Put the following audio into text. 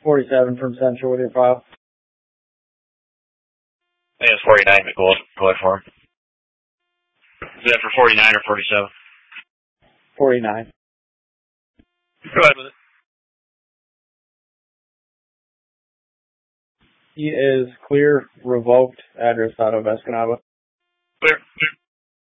47 from Central with your file. I think it's 49, but go ahead for him. Is that for 49 or 47? 49. Go ahead with it. He is clear, revoked, address out of Escanaba. Clear.